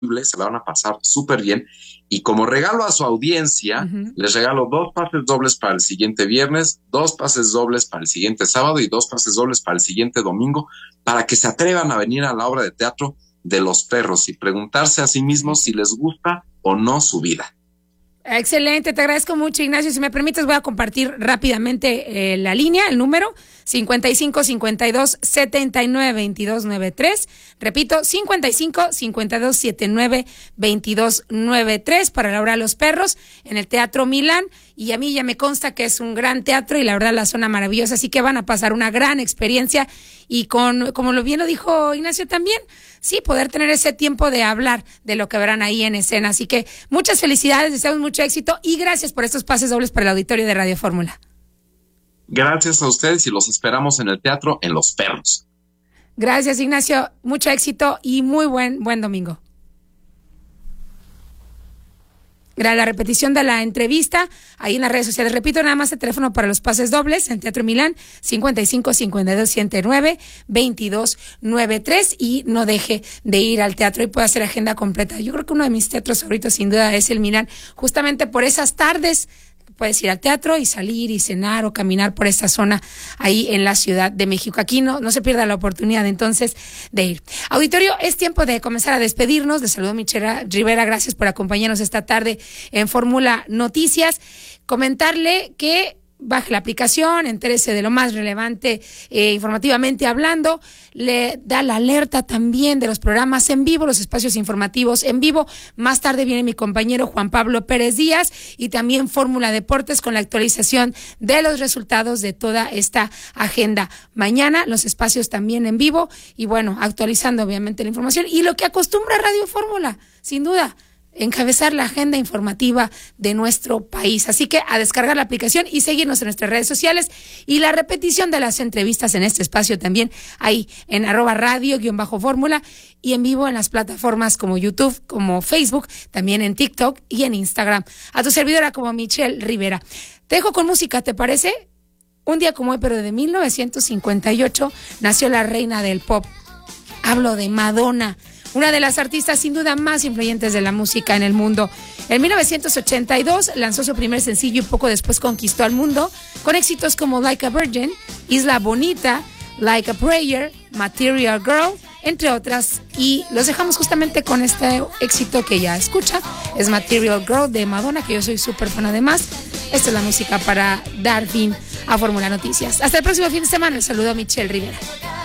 se la van a pasar súper bien. Y como regalo a su audiencia, les regalo 2 pases dobles para el siguiente viernes, 2 pases dobles para el siguiente sábado y 2 pases dobles para el siguiente domingo, para que se atrevan a venir a la obra de teatro de Los Perros y preguntarse a sí mismos si les gusta o no su vida. Excelente, te agradezco mucho, Ignacio. Si me permites, voy a compartir rápidamente la línea, el número 55 52 79 22 93. Repito, 55 52 79 22 93 para la obra de Los Perros en el Teatro Milán. Y a mí ya me consta que es un gran teatro y la verdad la zona maravillosa, así que van a pasar una gran experiencia y como bien lo dijo Ignacio también, sí, poder tener ese tiempo de hablar de lo que verán ahí en escena. Así que muchas felicidades, deseamos mucho éxito y gracias por estos pases dobles para el auditorio de Radio Fórmula. Gracias a ustedes y los esperamos en el teatro en Los Perros. Gracias, Ignacio, mucho éxito y muy buen domingo. La repetición de la entrevista ahí en las redes sociales. Repito nada más el teléfono para los pases dobles en Teatro Milán, 55 52 109 22 93, y no deje de ir al teatro y puede hacer agenda completa. Yo creo que uno de mis teatros favoritos sin duda es el Milán, justamente por esas tardes. Puedes ir al teatro y salir y cenar o caminar por esta zona ahí en la Ciudad de México. Aquí no se pierda la oportunidad entonces de ir. Auditorio, es tiempo de comenzar a despedirnos. Les saludo Michelle Rivera, gracias por acompañarnos esta tarde en Fórmula Noticias. Comentarle que baje la aplicación, entérese de lo más relevante informativamente hablando, le da la alerta también de los programas en vivo, los espacios informativos en vivo. Más tarde viene mi compañero Juan Pablo Pérez Díaz y también Fórmula Deportes con la actualización de los resultados de toda esta agenda. Mañana los espacios también en vivo y bueno, actualizando obviamente la información y lo que acostumbra Radio Fórmula, sin duda, encabezar la agenda informativa de nuestro país. Así que a descargar la aplicación y seguirnos en nuestras redes sociales y la repetición de las entrevistas en este espacio también ahí en @radio_fórmula y en vivo en las plataformas como YouTube, como Facebook, también en TikTok y en Instagram. A tu servidora como Michelle Rivera. Te dejo con música, ¿te parece? Un día como hoy, pero de 1958, nació la reina del pop. Hablo de Madonna, una de las artistas sin duda más influyentes de la música en el mundo. En 1982 lanzó su primer sencillo y poco después conquistó al mundo con éxitos como Like a Virgin, Isla Bonita, Like a Prayer, Material Girl, entre otras. Y los dejamos justamente con este éxito que ya escucha. Es Material Girl de Madonna, que yo soy súper fan además. Esta es la música para dar fin a Fórmula Noticias. Hasta el próximo fin de semana. El saludo a Michelle Rivera.